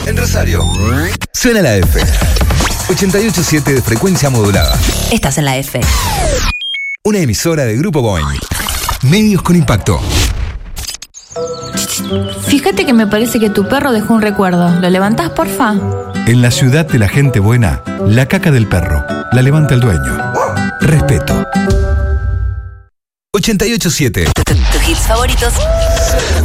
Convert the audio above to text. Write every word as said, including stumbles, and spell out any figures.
En Rosario, suena la F. ochenta y ocho punto siete de frecuencia modulada. Estás en la F. Una emisora de Grupo Boing. Medios con impacto. Fíjate que me parece que tu perro dejó un recuerdo. ¿Lo levantás, porfa? En la ciudad de la gente buena, la caca del perro la levanta el dueño. Respeto. ochenta y ocho punto siete. Tus hits favoritos